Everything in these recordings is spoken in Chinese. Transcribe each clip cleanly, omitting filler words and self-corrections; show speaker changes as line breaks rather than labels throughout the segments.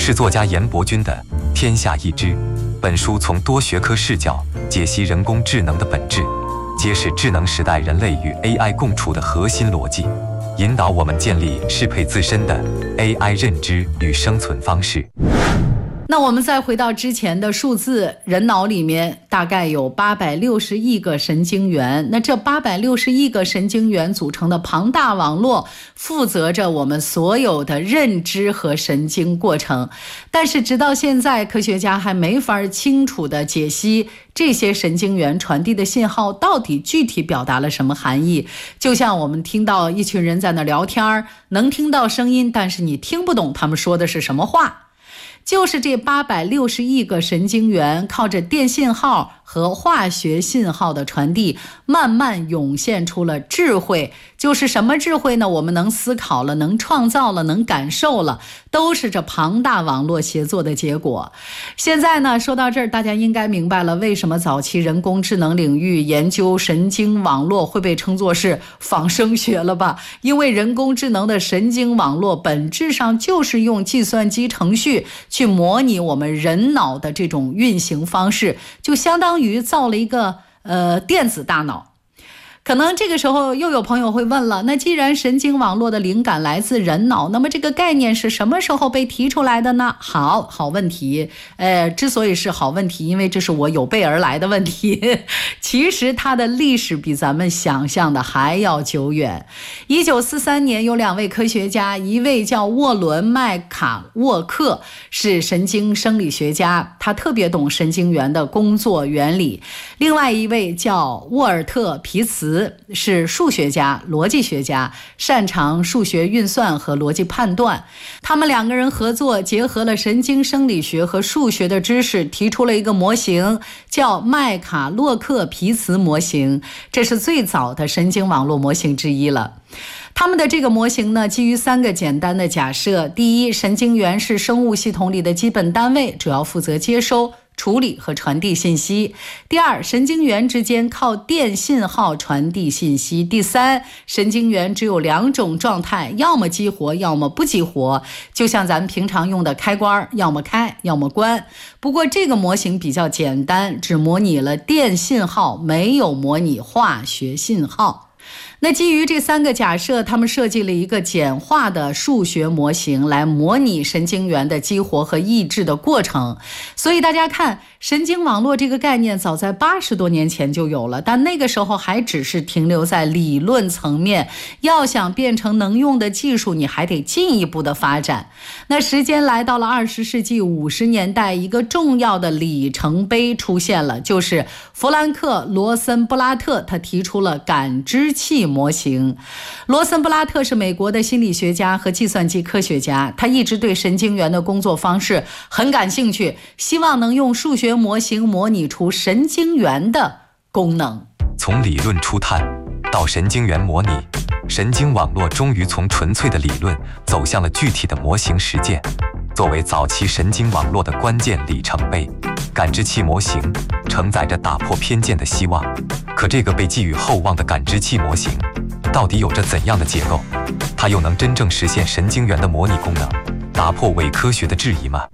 是作家严伯钧的《天下一知》。本书从多学科视角解析人工智能的本质，揭示智能时代人类与 AI 共处的核心逻辑，引导我们建立适配自身的 AI 认知与生存方式。
那我们再回到之前的数字，人脑里面大概有860亿个神经元，那这860亿个神经元组成的庞大网络，负责着我们所有的认知和神经过程。但是直到现在，科学家还没法清楚地解析这些神经元传递的信号到底具体表达了什么含义。就像我们听到一群人在那聊天，能听到声音，但是你听不懂他们说的是什么话。就是这860亿个神经元靠着电信号和化学信号的传递，慢慢涌现出了智慧。就是什么智慧呢？我们能思考了，能创造了，能感受了，都是这庞大网络协作的结果。现在呢，说到这儿，大家应该明白了为什么早期人工智能领域研究神经网络会被称作是仿生学了吧？因为人工智能的神经网络本质上就是用计算机程序去模拟我们人脑的这种运行方式，就相当于造了一个电子大脑。可能这个时候又有朋友会问了，那既然神经网络的灵感来自人脑，那么这个概念是什么时候被提出来的呢？好问题。之所以是好问题，因为这是我有备而来的问题。其实它的历史比咱们想象的还要久远。1943年有2位科学家，一位叫沃伦·麦卡沃克，是神经生理学家，他特别懂神经元的工作原理。另外一位叫沃尔特·皮茨，是数学家、逻辑学家，擅长数学运算和逻辑判断。他们2个人合作，结合了神经生理学和数学的知识，提出了一个模型，叫麦卡洛克皮茨模型。这是最早的神经网络模型之一了。他们的这个模型呢，基于3个简单的假设。第一，神经元是生物系统里的基本单位，主要负责接收、处理和传递信息。第二，神经元之间靠电信号传递信息。第三，神经元只有2种状态，要么激活，要么不激活，就像咱们平常用的开关，要么开，要么关。不过这个模型比较简单，只模拟了电信号，没有模拟化学信号。那基于这3个假设，他们设计了一个简化的数学模型来模拟神经元的激活和抑制的过程。所以大家看，神经网络这个概念早在80多年前就有了，但那个时候还只是停留在理论层面，要想变成能用的技术，你还得进一步的发展。那时间来到了20世纪50年代，一个重要的里程碑出现了，就是弗兰克·罗森布拉特，他提出了感知器模型。罗森布拉特是美国的心理学家和计算机科学家，他一直对神经元的工作方式很感兴趣，希望能用数学模型模拟出神经元的功能。
从理论初探到神经元模拟，神经网络终于从纯粹的理论走向了具体的模型实践。作为早期神经网络的关键里程碑，感知器模型承载着打破偏见的希望。可这个被寄予厚望的感知器模型到底有着怎样的结构？它又能真正实现神经元的模拟功能，打破伪科学的质疑吗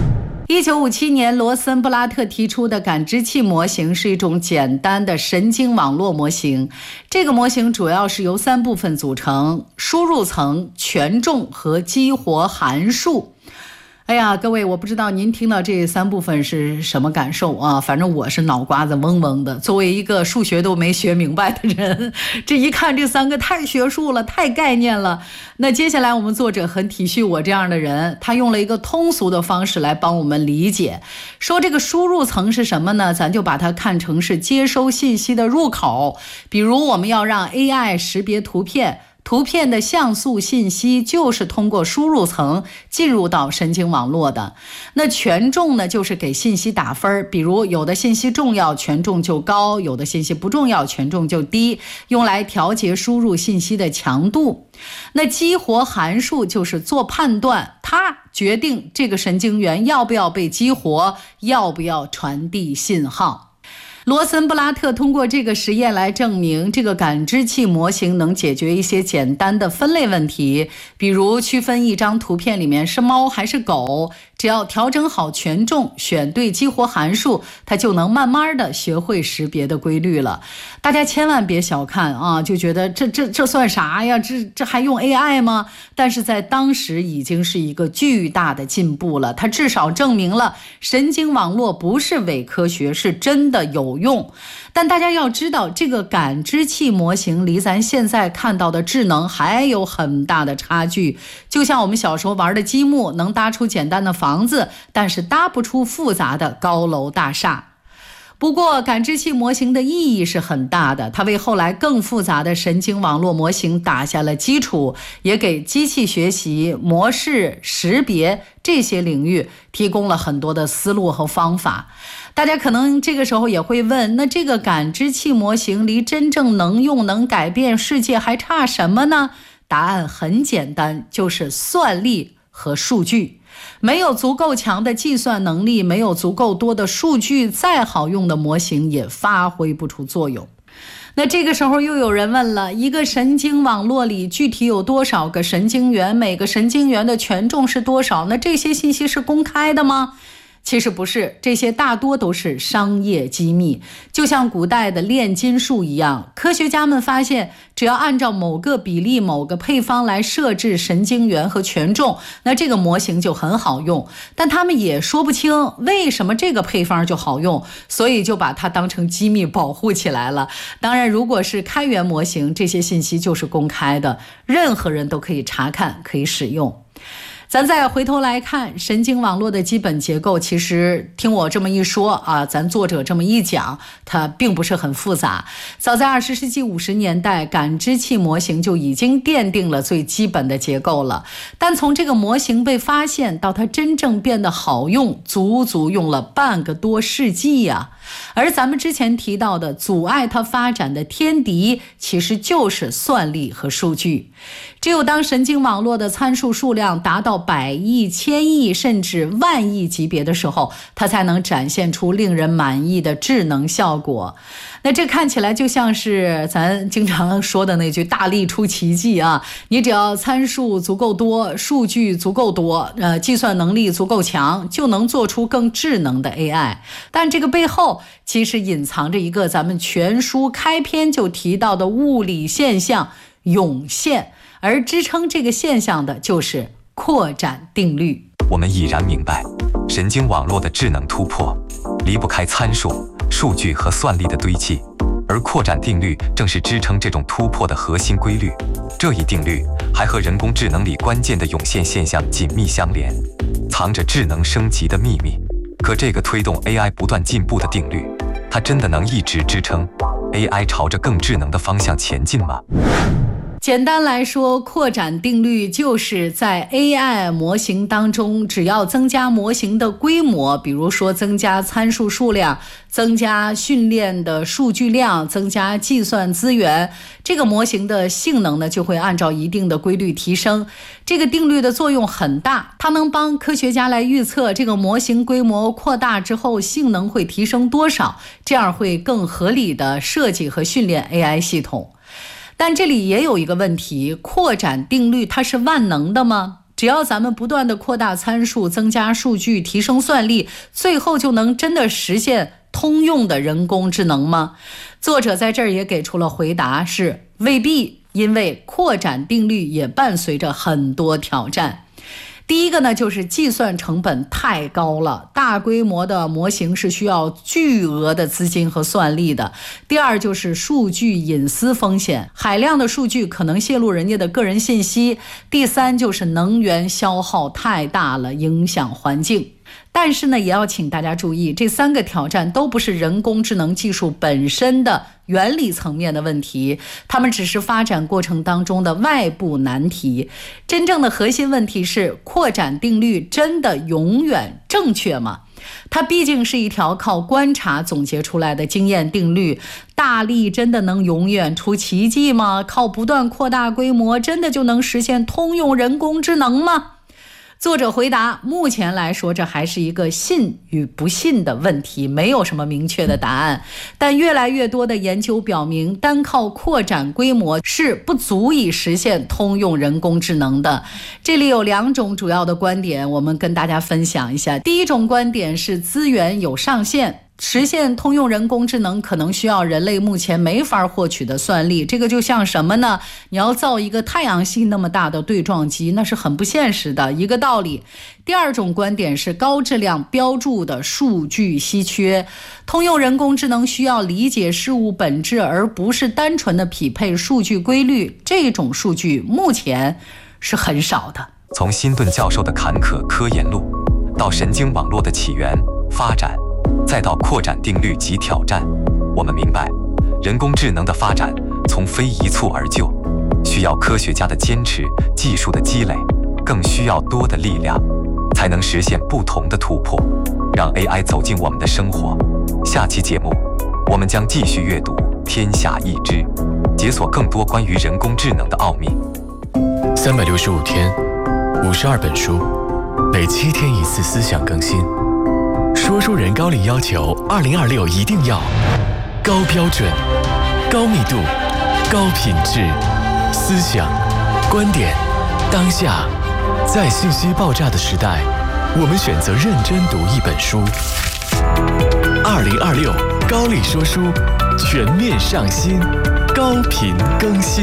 ？1957年，罗森布拉特提出的感知器模型是一种简单的神经网络模型。这个模型主要是由3部分组成：输入层、权重和激活函数。哎呀，各位，我不知道您听到这3部分是什么感受啊？反正我是脑瓜子嗡嗡的。作为一个数学都没学明白的人，这一看这3个太学术了，太概念了。那接下来我们作者很体恤我这样的人，他用了一个通俗的方式来帮我们理解。说这个输入层是什么呢？咱就把它看成是接收信息的入口。比如我们要让 AI 识别图片，图片的像素信息就是通过输入层进入到神经网络的。那权重呢，就是给信息打分，比如有的信息重要，权重就高；有的信息不重要，权重就低，用来调节输入信息的强度。那激活函数就是做判断，它决定这个神经元要不要被激活，要不要传递信号。罗森布拉特通过这个实验来证明，这个感知器模型能解决一些简单的分类问题，比如区分一张图片里面是猫还是狗， 只要调整好权重，选对激活函数，它就能慢慢的学会识别的规律了。大家千万别小看啊，就觉得这算啥呀？这还用 AI 吗？但是在当时已经是一个巨大的进步了，它至少证明了神经网络不是伪科学，是真的有用。但大家要知道，这个感知器模型离咱现在看到的智能还有很大的差距。就像我们小时候玩的积木，能搭出简单的房子，但是搭不出复杂的高楼大厦。不过感知器模型的意义是很大的，它为后来更复杂的神经网络模型打下了基础，也给机器学习、模式识别这些领域提供了很多的思路和方法。大家可能这个时候也会问，那这个感知器模型离真正能用、能改变世界还差什么呢？答案很简单，就是算力和数据。没有足够强的计算能力，没有足够多的数据，再好用的模型也发挥不出作用。那这个时候又有人问了，一个神经网络里具体有多少个神经元，每个神经元的权重是多少？那这些信息是公开的吗？其实不是，这些大多都是商业机密，就像古代的炼金术一样。科学家们发现，只要按照某个比例、某个配方来设置神经元和权重，那这个模型就很好用。但他们也说不清为什么这个配方就好用，所以就把它当成机密保护起来了。当然，如果是开源模型，这些信息就是公开的，任何人都可以查看，可以使用。咱再回头来看神经网络的基本结构，其实听我这么一说啊，咱作者这么一讲，它并不是很复杂。早在20世纪50年代，感知器模型就已经奠定了最基本的结构了。但从这个模型被发现到它真正变得好用，足足用了半个多世纪呀。而咱们之前提到的阻碍它发展的天敌，其实就是算力和数据。只有当神经网络的参数数量达到100亿、1000亿甚至万亿级别的时候，它才能展现出令人满意的智能效果。那这看起来就像是咱经常说的那句大力出奇迹啊，你只要参数足够多，数据足够多，计算能力足够强，就能做出更智能的 AI。 但这个背后其实隐藏着一个咱们全书开篇就提到的物理现象涌现，而支撑这个现象的就是扩展定律。
我们已然明白，神经网络的智能突破离不开参数、数据和算力的堆砌，而扩展定律正是支撑这种突破的核心规律。这一定律还和人工智能里关键的涌现现象紧密相连，藏着智能升级的秘密。可这个推动 AI 不断进步的定律，它真的能一直支撑 AI 朝着更智能的方向前进吗？
简单来说，扩展定律就是在 AI 模型当中，只要增加模型的规模，比如说增加参数数量，增加训练的数据量，增加计算资源，这个模型的性能呢就会按照一定的规律提升。这个定律的作用很大，它能帮科学家来预测这个模型规模扩大之后性能会提升多少，这样会更合理的设计和训练 AI 系统。但这里也有一个问题，扩展定律它是万能的吗？只要咱们不断的扩大参数，增加数据，提升算力，最后就能真的实现通用的人工智能吗？作者在这儿也给出了回答，是未必，因为扩展定律也伴随着很多挑战。第一个呢，就是计算成本太高了，大规模的模型是需要巨额的资金和算力的。第二就是数据隐私风险，海量的数据可能泄露人家的个人信息。第三就是能源消耗太大了，影响环境。但是呢，也要请大家注意，这三个挑战都不是人工智能技术本身的原理层面的问题，它们只是发展过程当中的外部难题。真正的核心问题是，扩展定律真的永远正确吗？它毕竟是一条靠观察总结出来的经验定律，大力真的能永远出奇迹吗？靠不断扩大规模，真的就能实现通用人工智能吗？ 作者回答，目前来说这还是一个信与不信的问题，没有什么明确的答案。但越来越多的研究表明，单靠扩展规模是不足以实现通用人工智能的。这里有2种主要的观点，我们跟大家分享一下。第一种观点是资源有上限，实现通用人工智能可能需要人类目前没法获取的算力。这个就像什么呢？你要造一个太阳系那么大的对撞机，那是很不现实的一个道理。第二种观点是高质量标注的数据稀缺，通用人工智能需要理解事物本质，而不是单纯的匹配数据规律。这种数据目前是很少的。
从辛顿教授的坎坷科研路，到神经网络的起源、发展，再到扩展定律及挑战，我们明白，人工智能的发展从非一蹴而就，需要科学家的坚持、技术的积累，更需要多的力量，才能实现不同的突破，让 AI 走进我们的生活。下期节目，我们将继续阅读《天下一知》，解锁更多关于人工智能的奥秘。
365天，52本书，每7天1次思想更新。说书人高瓴要求2026一定要高标准、高密度、高品质，思想、观点，当下，在信息爆炸的时代，我们选择认真读一本书。2026高瓴说书全面上新，高频更新。